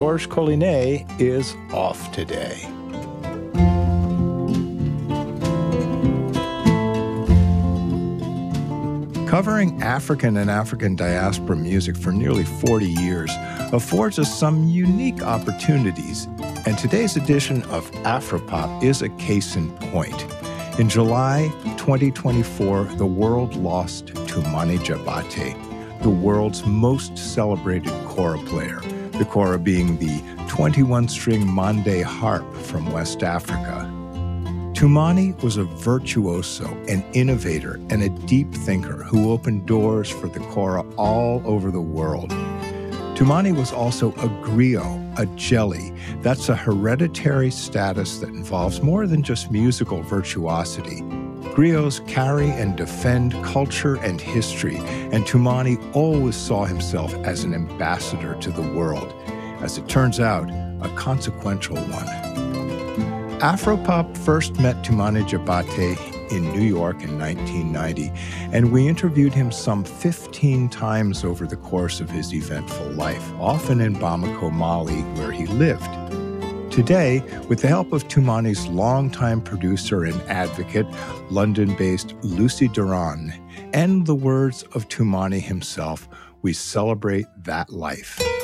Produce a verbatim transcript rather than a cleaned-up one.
Georges Collinet is off today. Covering African and African diaspora music for nearly forty years affords us some unique opportunities, and today's edition of Afropop is a case in point. In July twenty twenty-four, the world lost Toumani Diabaté, the world's most celebrated kora player, the kora being the twenty-one string Mande harp from West Africa. Toumani was a virtuoso, an innovator, and a deep thinker who opened doors for the kora all over the world. Toumani was also a griot, a jelly. That's a hereditary status that involves more than just musical virtuosity. Griots carry and defend culture and history, and Toumani always saw himself as an ambassador to the world. As it turns out, a consequential one. Afropop first met Toumani Diabaté in New York in nineteen ninety, and we interviewed him some fifteen times over the course of his eventful life, often in Bamako, Mali, where he lived. Today, with the help of Toumani's longtime producer and advocate, London-based Lucy Duran, and the words of Toumani himself, we celebrate that life.